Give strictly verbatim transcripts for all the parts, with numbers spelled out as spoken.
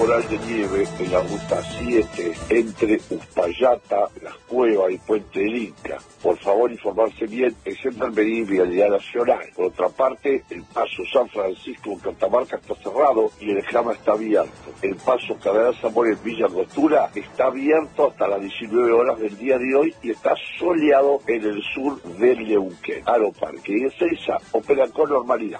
Temporal de nieve en la ruta siete entre Uspallata, Las Cuevas y Puente del Inca. Por favor, informarse bien, excepto el medir vialidad nacional. Por otra parte, el paso San Francisco en Catamarca está cerrado y el Jama está abierto. El paso Cardenal Zamora en Villa Angostura está abierto hasta las diecinueve horas del día de hoy y está soleado en el sur del Neuquén. Aeroparque y Ezeiza operan con normalidad.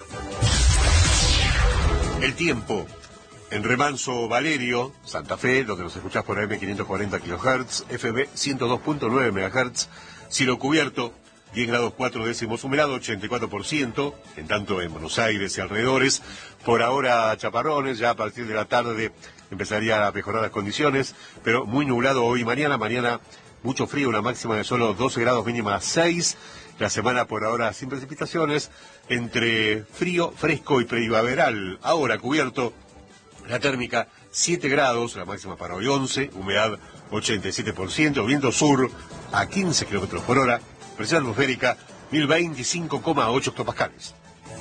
El tiempo. En Remanso Valerio, Santa Fe, donde nos escuchás por A M quinientos cuarenta kilohertz, F M ciento dos punto nueve megahertz, cielo cubierto, diez grados cuatro décimos, humedad ochenta y cuatro por ciento, en tanto en Buenos Aires y alrededores. Por ahora chaparrones, ya a partir de la tarde empezaría a mejorar las condiciones, pero muy nublado hoy y mañana, mañana mucho frío, una máxima de solo doce grados, mínima seis. La semana por ahora sin precipitaciones, entre frío, fresco y primaveral. Ahora cubierto, la térmica siete grados, la máxima para hoy once, humedad ochenta y siete por ciento, viento sur a quince kilómetros por hora, presión atmosférica mil veinticinco coma ocho hectopascales.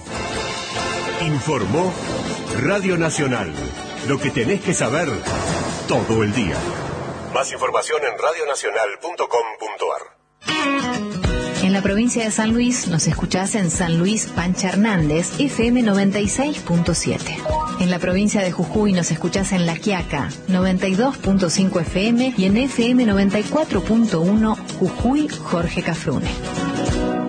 Informó Radio Nacional, lo que tenés que saber todo el día. Más información en radionacional punto com punto ar. En la provincia de San Luis nos escuchás en San Luis Pancha Hernández, F M noventa y seis punto siete. En la provincia de Jujuy nos escuchás en La Quiaca, noventa y dos punto cinco F M y en F M noventa y cuatro punto uno Jujuy Jorge Cafrune.